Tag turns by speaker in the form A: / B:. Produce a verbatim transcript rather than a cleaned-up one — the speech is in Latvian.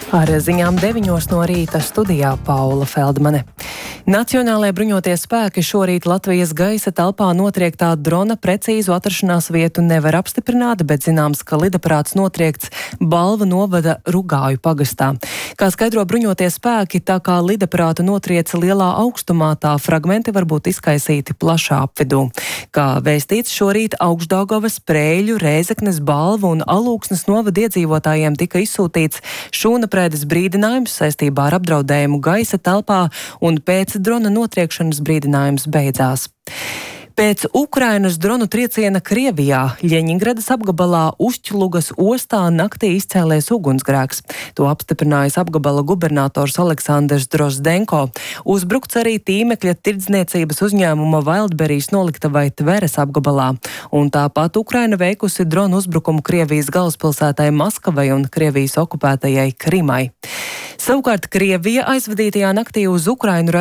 A: Ar ziņām deviņos no rīta studijā Paula Feldmane. Nacionālajie bruņotie spēki šorīt Latvijas gaisa telpā notriektā drona precīzu atrašanās vietu nevar apstiprināt, bet zināms, ka lidaparāts notriekts Balvu novada Rugāju pagastā. Kā skaidro bruņotie spēki, tā kā lidaparātu notrieca lielā augstumā, tā fragmenti var būt izkaisīti plašā apvidū. Kā vēstīts, šorīt Augšdaugavas, Prēļu, Rēzeknes, Balvu un Alūksnes novada iedzīvotājiem tika izsūtīts šūnaprēdes brīdinājums saistībā ar apdraudējumu gaisa telpā, un pēc drona notriekšanas brīdinājums beidzās. Pēc Ukrainas dronu trieciena Krievijā Ļeņingradas apgabalā Ušķlugas ostā naktī izcēlies ugunsgrēks. To apstiprinājis apgabala gubernators Aleksandrs Drozdenko. Uzbrukts arī tīmekļa tirdzniecības uzņēmuma Wildberries noliktavai Tveres apgabalā. Un tāpat Ukraina veikusi dronu uzbrukumu Krievijas galvaspilsētai Maskavai un Krievijas okupētajai Krimai. Savukārt Krievija aizvadītajā naktī uz Ukrainu